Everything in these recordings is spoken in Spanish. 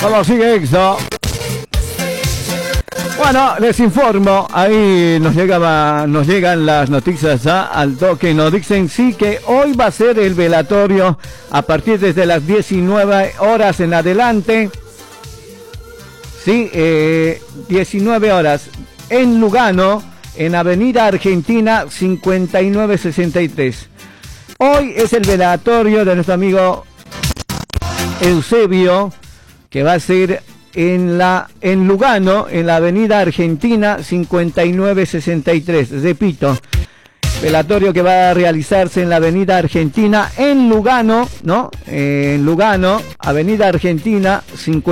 ¿Cómo sigue eso? Bueno, les informo, ahí nos llegan las noticias al toque, nos dicen sí que hoy va a ser el velatorio a partir desde las 19 horas en adelante. Sí, 19 horas en Lugano, en Avenida Argentina 5963. Hoy es el velatorio de nuestro amigo Eusebio, que va a ser en Lugano, en la Avenida Argentina 5963. Repito, velatorio que va a realizarse en la Avenida Argentina en Lugano, ¿no? En Lugano, Avenida Argentina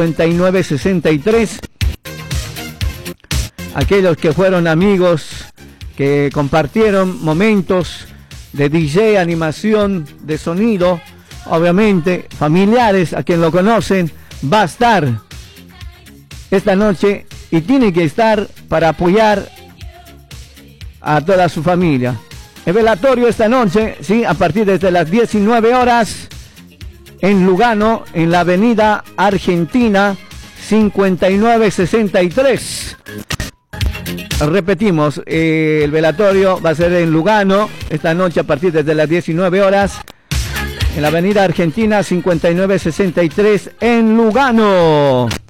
5963. Aquellos que fueron amigos, que compartieron momentos de DJ, animación, de sonido, obviamente familiares a quien lo conocen, va a estar esta noche y tiene que estar para apoyar a toda su familia. El velatorio esta noche, sí, a partir de las 19 horas en Lugano, en la Avenida Argentina 5963. Repetimos, el velatorio va a ser en Lugano esta noche a partir de las 19 horas en la Avenida Argentina 5963 en Lugano.